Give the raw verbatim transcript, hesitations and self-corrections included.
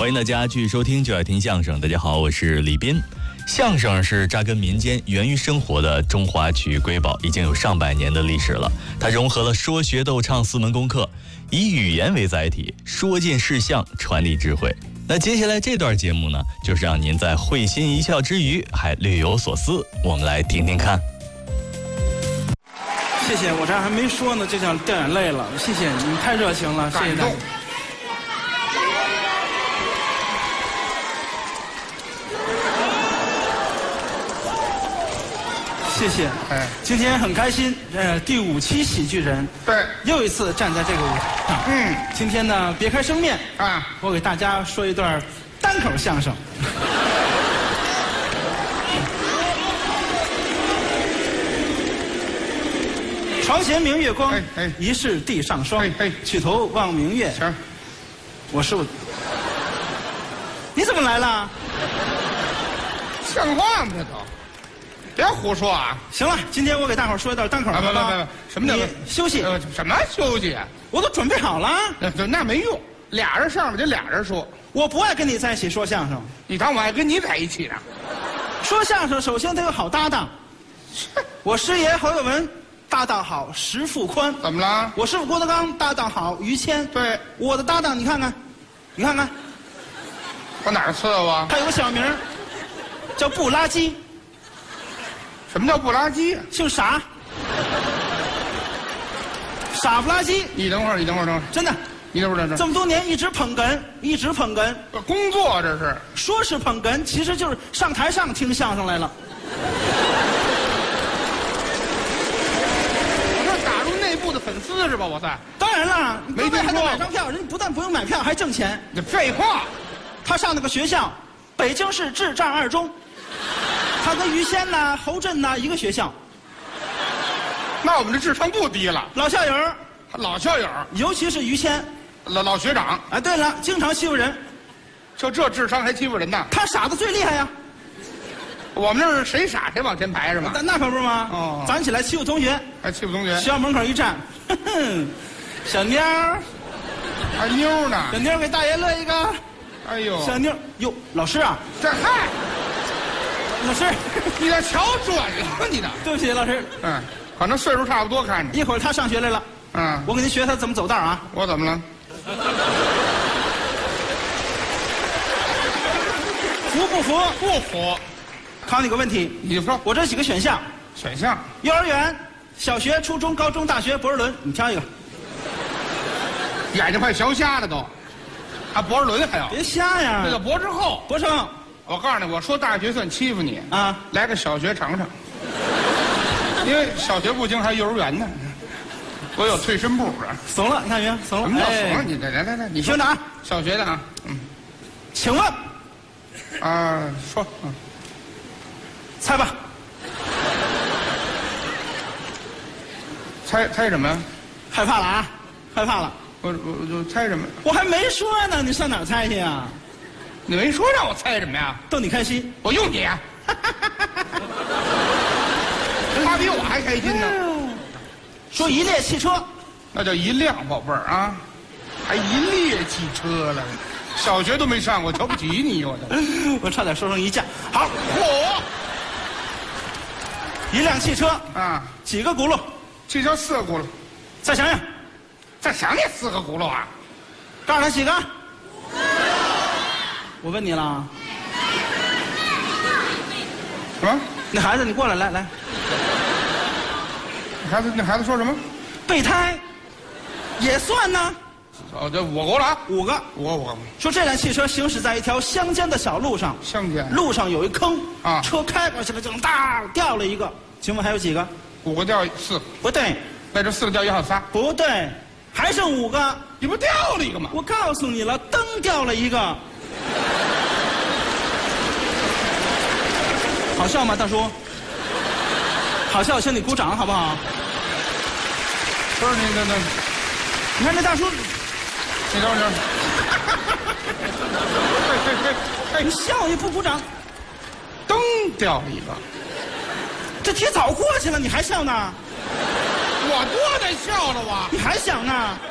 欢迎大家继续收听就爱听相声。大家好，我是李斌。相声是扎根民间、源于生活的中华曲艺瑰宝，已经有上百年的历史了。它融合了说学逗唱四门功课，以语言为载体，说尽事项，传递智慧。那接下来这段节目呢，就是让您在会心一笑之余，还略有所思。我们来听听看。 谢谢，我这还没说呢，就想掉眼泪了。谢谢你，太热情了，谢谢大家。谢谢，哎，今天很开心，呃，第五期喜剧人，对，又一次站在这个舞台上，嗯，今天呢，别开生面啊，我给大家说一段单口相声。床前明月光，哎哎，疑是地上霜，哎哎，举头望明月，行，我是我，你怎么来了？像话吗？这都。别胡说啊！行了，今天我给大伙儿说一段单口，好不好？什么叫休息？什么休息？我都准备好了。那那没用，俩人上来就俩人说。我不爱跟你在一起说相声，你当我爱跟你在一起呢？说相声首先得有好搭档。我师爷侯耀文搭档好，石富宽。怎么了？我师傅郭德纲搭档好，于谦。对，我的搭档你看看，你看看，我哪儿伺候啊？他有个小名叫布拉基。什么叫不拉几？姓傻，傻不拉几。你等会儿，你等会儿，等会儿，真的，你等会儿，等会儿。这么多年一直捧哏，一直捧哏，工作这是。说是捧哏，其实就是上台上听相声来了。我这打入内部的粉丝是吧？我在。当然了，没听说。还能买张票，人不但不用买票，还挣钱。这废话，他上那个学校，北京市智障二中。他跟于谦呐、侯震呐一个学校，那我们这智商不低了。老校友，老校友，尤其是于谦，老老学长。哎，对了，经常欺负人，就这智商还欺负人呢？他傻的最厉害呀！我们这是谁傻谁往前排是吗？那那可不是吗？哦，早上起来欺负同学，还欺负同学，学校门口一站，哼哼，小妞儿，还妞呢？小妞给大爷乐一个。哎呦，小妞哟，老师啊，这嗨。老师，你这瞧准了，你的。对不起，老师。嗯，反正岁数差不多，看着。一会儿他上学来了。嗯，我给您学他怎么走道啊。我怎么了？服不服？不服。考你个问题，你说。我这几个选项。选项。幼儿园、小学、初中、高中、大学、博士伦，你挑一个。眼睛快瞧瞎了都。啊，博士伦还要？别瞎呀！这个博士后，博士后。我告诉你，我说大学算欺负你啊！来个小学尝尝，因为小学不行，还幼儿园呢。我有退身步啊，怂了，你看没有？怂了。什么叫怂了？你来来来来，你听着啊，小学的啊，嗯，请问啊，说，嗯，猜吧，猜猜什么呀？害怕了啊？害怕了？我我我猜什么？我还没说呢，你上哪儿猜去啊？你没说让我猜什么呀？逗你开心，我用你啊！他比我还开心呢。说一列汽车，那叫一辆，宝贝儿啊，还一列汽车了。小学都没上过，瞧不起你我的。我差点说成一架。好，嚯！一辆汽车啊，几个轱辘？汽车四个轱辘。再想想，再想想四个轱辘啊！告诉他几个？我问你了，什么？那孩子，你过来，来来。孩子，那孩子说什么？备胎，也算呢。哦，这五个了啊，五个，五个，五个。说这辆汽车行驶在一条乡间的小路上，乡间路上有一坑啊，车开过去了，就当掉了一个。请问还有几个？五个掉四个，不对。那这四个掉一还有仨，不对，还剩五个。你不掉了一个吗？我告诉你了，灯掉了一个。好笑吗，大叔？好笑，请你鼓掌好不好？不是你那那，你看这大叔，你等会儿，嘿嘿嘿嘿，你笑也不鼓掌，灯掉了一个，这题早过去了，你还笑呢？我多得笑了我，你还想呢？